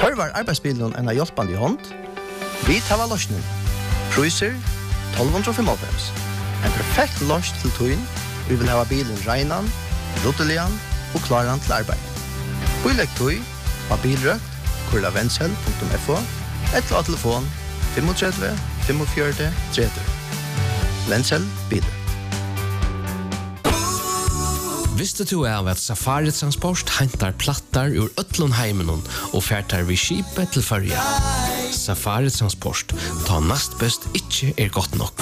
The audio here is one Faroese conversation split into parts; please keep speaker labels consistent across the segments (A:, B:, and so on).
A: Tørvar arbeidsbilen en hjelpende hånd? Vi tar løsningen. Priser 1295. En perfekt løs til tøyen. Vi vil ha bilen regnen, ruttelian og klaren til arbeid. Bilegg tøy, bilrøkt, kurlavensel.fo, eller telefon 35 45 30. Vensel biler.
B: Visste du at Safari Transport hentar plattar ur Ötlundheimen og færtar vi skipet til Førja? Safari Transport, ta nast best ikke godt nok.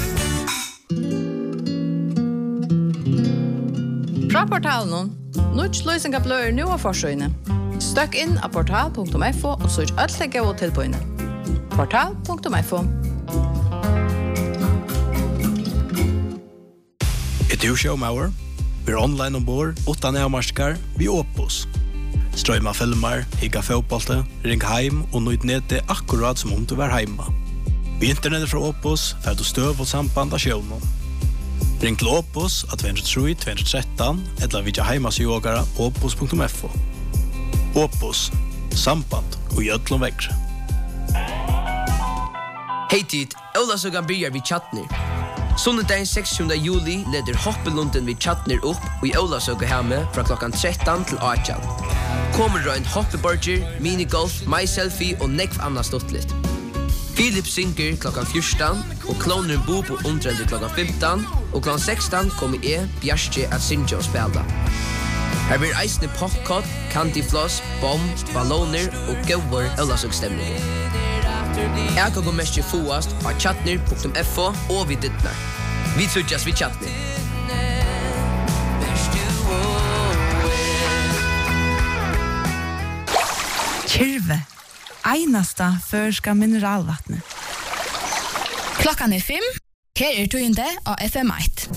C: Fra portalen, Nuts løsninga blør nu av forsøyne. Støkk inn av portal.fo og søk alt det gode tilbøyene. Portal.fo.
D: Du showmauer? Vi online ombord, utan avmarskar, vi Opus. Strøyma filmer, higga fotbollte, ring heim og nøyd nede akkurat som om du var heima. Vi internettet fra Opus, fer du støv og samband av sjøvnen. Ring til Opus at 203-213 eller vidja heimasjogara opus.fo. Opus, samband og gjødlom vekkre.
E: Hei tid, Ølasøgan byrjar vid Tjatnir. Sundagen 16. juli leder hoppelunden vid Tjatnir opp og i Ølasøga hjemme fra klokkan 13 til 18. Kommer det en hoppeborger, minigolf, myselfie og nekv anna stuttligt. Philip synker klokkan 14 og kloneren Bobo undrende klokkan 15 og klokkan 16 kommer Bjarke at synge og spela. Her blir eisne popcorn, candyfloss, bomb, balloner og gauer Ølasøgstemninger. Jeg kan gå mest foast av chatnir.fo og vid dittnar. Vi trudjas vid Tjatnir.
F: Kyrve. Einasta førska mineralvattnet.
G: Klokkan 5. Her tøyende av FM1.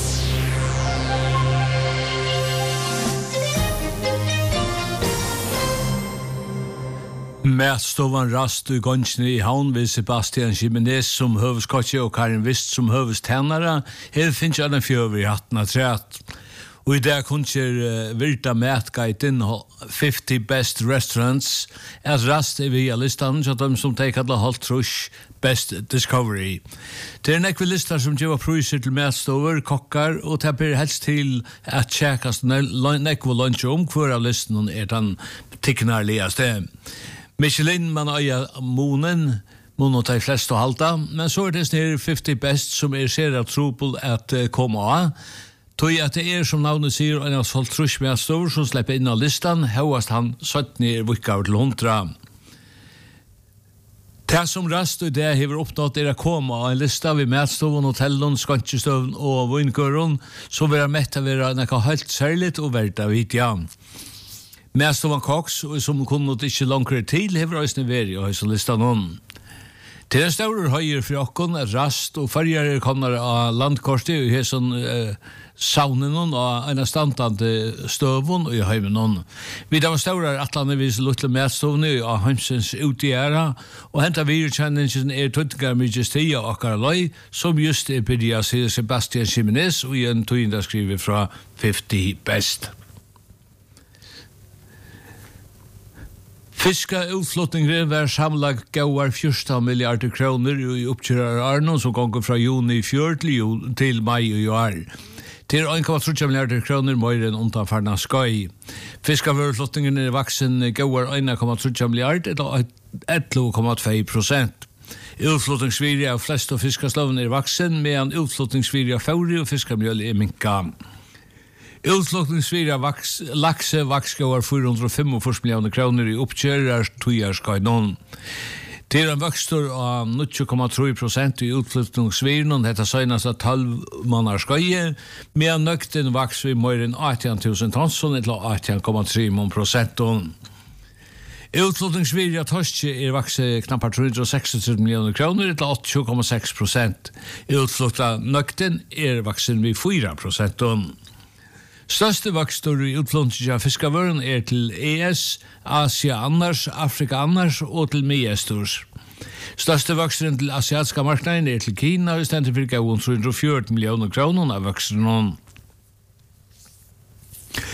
H: Mætstovan rast i gongene i havn ved Sebastian Jimenez som høveskottje og Karin Vist som høvestennere. Her finnes jeg den fjøver i hatten av treet. Og i dag kunner Virta Matguiden 50 Best Restaurants at rast er via listan så de som tenker til holdt trusk Best Discovery. Det er nekve lister som gjør priser til matstover, kokkar og tapper helst til at tjekkast nekve lunch hver av listen er den tikknarligaste. Michelin man øya monen ta i flest å halta, men så er det snir 50 best som er ser av trupel at komme av. Tøy at det er som navnet sier en av folk trusk med stor som slipper inn av listan, høyast han 17 vikar til 100. Det som rast og det hever oppnått er å komme av en lista ved matstoven, hotellen, skantjestøven og vingøren, så vil jeg mette være noe helt særlig og verdt av hit, ja. Mest av en koks, som kunne ikke langere til, hever også vært i høyselista noen. Til en større høyer for okken er rast, og farger kommer av landkortet i høysen saunen og en standande støvun og i heimen. Vi da var større atlande vis lutle medstovne av Hansens utgjæra, og hentet virkjenningen er tøttinger mye stig av akkar løy, som just er byrja sier Sebastian Jimenez, og i en tøyende skriver fra 50 Best. Fiska utflottingre var samlag gauar 14 milliarder kroner i oppkjørar Arnon som gonger fra juni i fjør til mai i år. Til 1,3 milliarder kroner mer enn undanfarna skøy. Fiskavørflottingen er vaksen gauar 1,3 milliarder eller 11,2%. Utflottingsvirje av flest av fiskasloven er vaksen, medan utflottingsvirje av fauri og fiskamjøl er minka. Utflottingsvirje av lakse vakskauar 445 millioner kroner i oppkjørar tujarskøynon. Det er en vøkstor av 0,3% i utflutningsviren, og dette søgnast av 12 måneder skøye, medan nøkten vaks vi mer enn 18.000 tonn, eller 18,3%. Utflutningsviren av torskje er vakset knappar 360 millioner kroner, eller 8,6%. Utfluttet nøkten er vaksen vi 4%. Største vakstor i utflånting av fiskavøren er til ES, Asia annars, Afrika annars og til Miestors. Største vakstoren til asiatiska marknaden er til Kina og stendet for gavun 340 millioner kroner av vakstoren.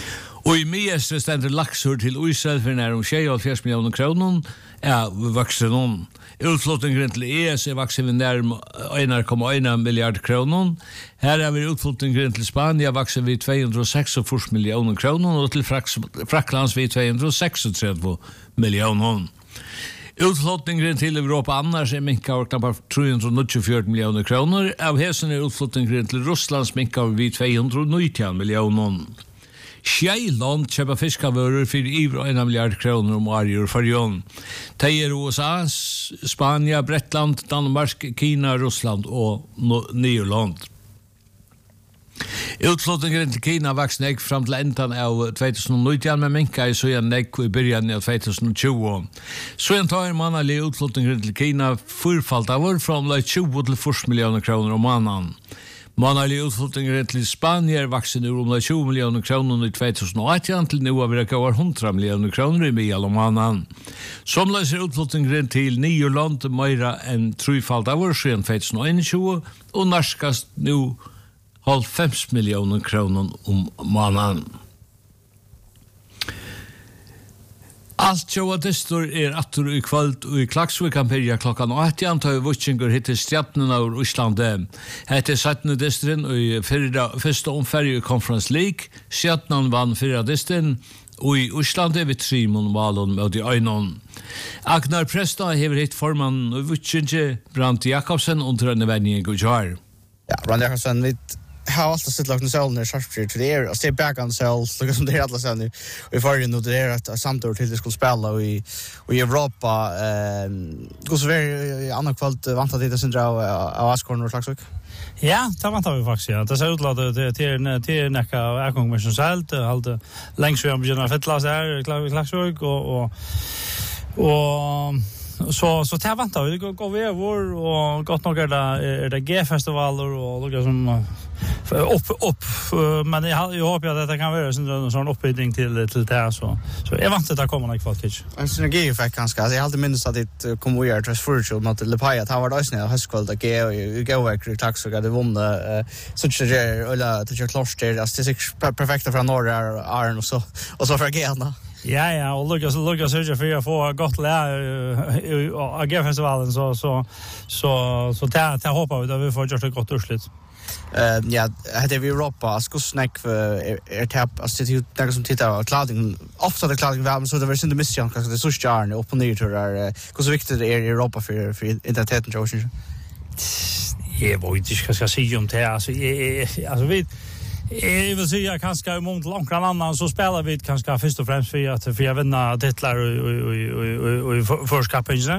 H: Og i Miestre stender laksor til Israel for nær 76 millioner kroner vokser noen. Utflottingen til ES vokser vi nær 1,1 milliard kroner. Her vi utflottingen til Spania vokser vi 246 millioner kroner, og til Fraklands vi 236 millioner. Utflottningen til Europa annars minket av knapt 324 millioner kroner. Av hesen utflottingen til Russlands minket vi 290 millioner. Sjeiland kjøper fiskavører for over 1 milliard kroner om året for jon. Det USA, Spania, Bretland, Danmark, Kina, Russland og Nyland. Utflottingen til Kina vokste nek fram til enden av 2019, men minket i søyen nek i begynnelsen av 2020. Søyen tar mannlig utflottingen til Kina forfalt av år fra 20 til 40 millioner kroner om måneden. Månedlig utflottingen til Spania vokser nu 20 millioner kroner i 2018 til nå har vi over 100 millioner kroner i mye om måneden. Som løser utflottingen til nye land mer enn trufalt av år siden 2021 og norskast nå 50 millioner kroner om måneden. Alt sjåadistor atter i kvöld og i Klaksvik-kamperja klokkan 18 tar vutsingur hittir stjärnen av Íslande. Hette 17. distrin og i fyrsta omferri i Conference League. Stjärnen vann 4 distrin og i Íslande vi 3 målon mot i Øynon. Agnar Presta hever hitt formann og vutsingi Brandt Jakobsen under en venning i Gujar.
I: Ja, Brandt Jakobsen, vi har alltid sett lagt en søvn i Sarpsfyr til det og se bakan selv, lukka som det alla søvn og i fargen og det et samtår til de skulle spela og i Europa og så var annan kvalt vantat litt sindra av Askorn og Klaksvik?
J: Ja, det vantar vi faktisk, ja. Det ser ut til nekka av Ekong med som selv, det lengst vi har begynner å fettlas her i Klaksvik og så det vantar vi, det går vi över och gott nog det G-festivaler och några som upp men jag hoppas att det kan vara en sån uppbyggnad till det så jag väntar att det kommer något kvalitet.
I: En synergieffekt ganska. Jag har alltid minns att det kommer att göra transferential mot Lepaja att han var där snä högskola G och go tax så det vunne så det eller det kloster alltså det är perfekt från norra Arn och så för G-arna.
J: Ja, och Lucas söker för att få gott lä av G-festivalen så det hoppas vi att vi får gjort ett gott urslut.
I: Ja, hade vi Europa skulle snack för tap alltså det som tittar clouding ofta det clouding väl så det var synd det mission kanske det så stjärn upp och ner till där hur så viktigt det är i Europa för identiteten tror jag.
J: Jag vet inte vad jag ska säga om det alltså vi jag vill säga kanske emot långt annan så spelar vi kanske först och främst för att vinna titlar och förskapen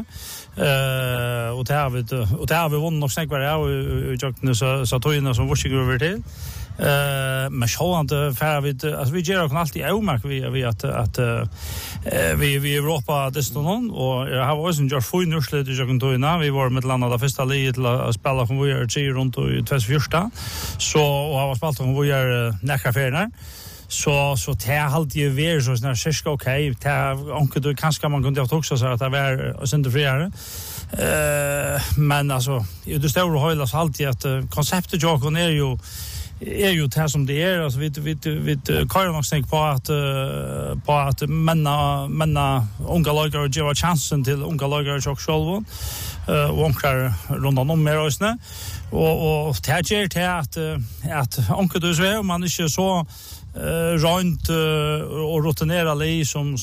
J: och det har vi vunnit nog snäckare och jag så tog in som vart går över till men självant för vi gör kan alltid omark vi att vi Europa deston och jag har också gjort för nurslet jag kan ta vi var med landa där första liget till att spela från vi är runt i 2014 så och har spelat från vi är näckaferna så det halt ju ver så när Sishko okej det onkel du kanske man kunde också så att det var synd friare men alltså det står och hållas alltid att konceptet jag är ju det som det är alltså vi kan nog tänka på att menna unga lagar och ge chansen till unga lagar och själva och onklar runt om mer ösnä och det är det att onkel du så man inte så runt och rotanera lei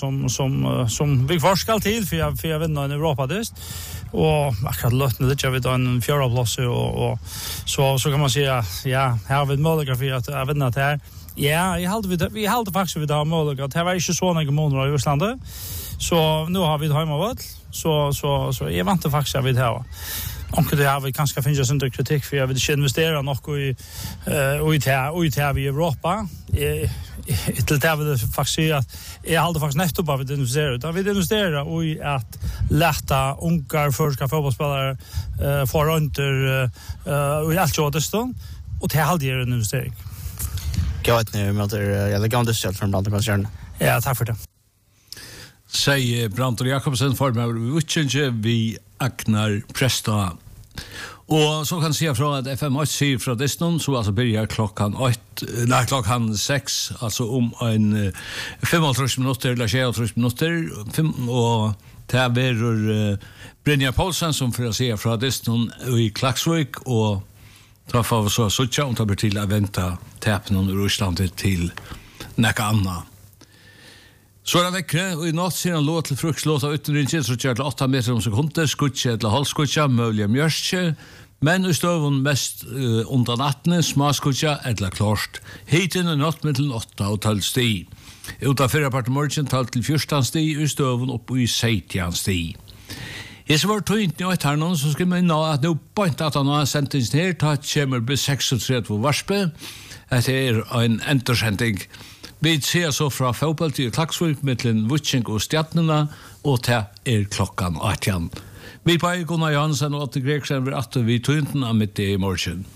J: som vi forskar till för jag vinner en Europadist och akkurat lötna det jag vet en fjärde plats och så kan man säga ja här har vi möjlighet för att vinna det här ja vi hade faktiskt vi har möjlighet det var inte så några månader i Island så nu har vi det hemma väl så jag väntar faktiskt att vi det här. Och det har vi kanske finns en kritik för jag vill inte investera något i Europa. Till det vill faktiskt säga att jag håller faktiskt nettopp av att investera. Vi investerar i att lätta ungar förska fotbollsspelare få runt och allt så där och det håller ju en investering.
I: Jag vet nu med jag lägger on det själv från Brandt koncern.
J: Ja, tack för det.
H: Säger Brandt Jakobsen för mig vi Agnar Presta. Och så kan jag säga från att FM8 säger från Disney så alltså börjar klockan 6 alltså om en 35 minuter eller 36 minuter och det är Brynja Paulsen som för att säga från Disney i Klaxvik och träffar vi så Sucha och tar till att vänta täppen under Ryssland till näka anna. Så är det veckre, och i natt ser en låt till fruktlåt av utenrinket, så kjørt 8 meter om sekunder, skutje eller halvskutje, mulig mjørskje, men i støvun mest under nattene, smaskutje eller klart. Hiten er natt mellom 8 og 12 sti. Uta 4 part morgen 12 til 14 sti, i støvun opp i 17 sti. Jeg som var tøynt i her nå, så skal vi nå at nå point at han har sendt inn her, ta kommer be 36 på Varspe, at det er en endersending. Vi ser så fra fotball til Klaksvik mellom Vutsing og Stjatnena, og det er klokkan 18. Vi på Gunnar Johansen og Atte Greksen vil at vi tøynten av midt i morgen.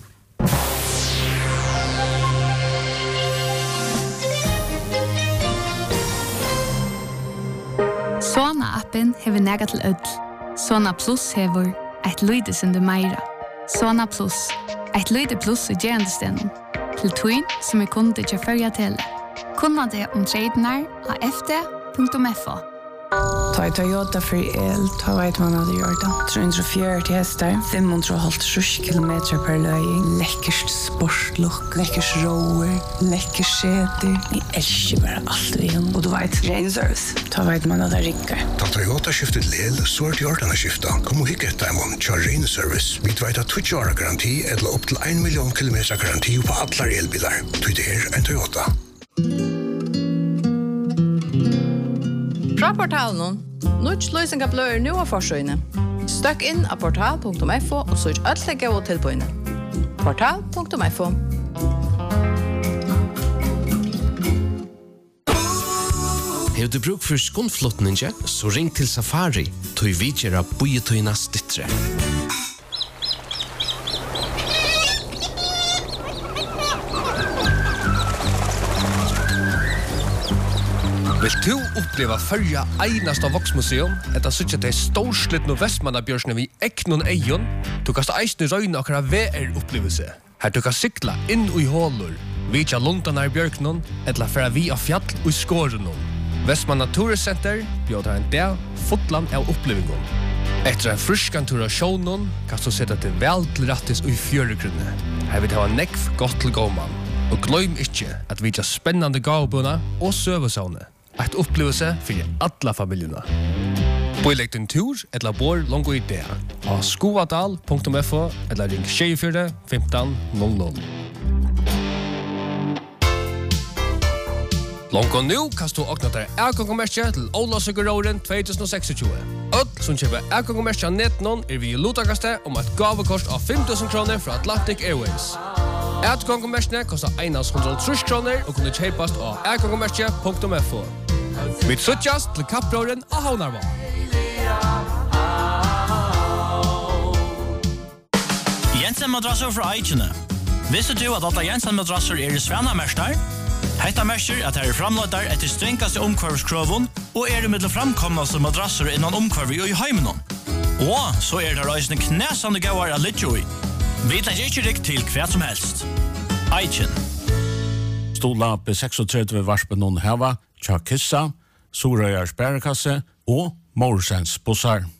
K: Sona-appen hever nega til ødel. Sona Plus hever eit lydesunde meira. Sona Plus, eit lyde plus i gerandestenen. Til tøyn som kunde ikke følge til. Kunna det om tradenar av fd.fo.
F: Ta i Toyota for el, ta vet man at det gjør det. 340 hester, 550 kilometer per løy. Lekkerst sportlook, lekkers rower, lekkers seter. Jeg elsker bare alt vi gjør. Og du vet, Rain Service, ta vet man at det rikker.
L: Ta Toyota skiftet lel, så er det gjort denne skiftet. Kom og hikke etter om til Rain Service. Vi vet at 20 år garanti, eller opp til 1 million kilometer garanti på alle elbiler. Du det er en Toyota.
C: Fra portalen, Nuts løsninga blør nu av forsøyne. Støkk inn av portal.fo og søk alle gode tilbøyene. Portal.fo.
B: Har du bruk for skånflottninge, så ring til Safari, tog vi gjør av bojetøyene stittre.
M: Vil du oppleva följa einast av Voksmuseum, etter suttje til storslittno Vestmannabjørsene vi eknon eion, du kan eisne røyne akkurat VR-opplevelse. Her du kan sykla inn i hålur, vidja Lundan er bjørknon, etla færa vi av fjall og skårenon. Vestmanna Turiscenter bjøder en dag fotland av opplevingon. Etter en fruskan tur av sjånon, kan du sette til vel til rattis og i fjøregrunne. Her vil det ha nekv godt til gåman. Og gløym ikkje at vi har spennande gavbuna og søvesavne. Et opplevelse for alle familiene. Boilegg din tur eller bor langt i det. Ha skoadal.fo eller ring 24 15 00. Langt nu kan du åkne til Erkongomerkje til Ålåsøkeråren 2026. Øll som kjøper Erkongomerkje av nettnån vi i lotakaste om et gavekost av 5.000 kroner fra Atlantic Airways. Erkongomerkene kostar 130 kroner og kunne kjøpast av erkongomerkje.fo. Vi suttjast til Kappråren av Havnarvån.
N: Jensen madrasser fra Eichene. Visste du at alle Jensen madrasser i Svennamester? Hetta merker at her framløyder etter strengaste omkvarvskroven og i middel framkomnaste madrasser innan omkvarvi og i heimenon. Og så det reisende knæsande gauar av Lidjoi. Vi tar ikke rikt til hva som helst. Eichen.
O: Stola B36 Varspe noen heva, Tja Kissa, Sorøyars Bærekasse og Morsens Bossar.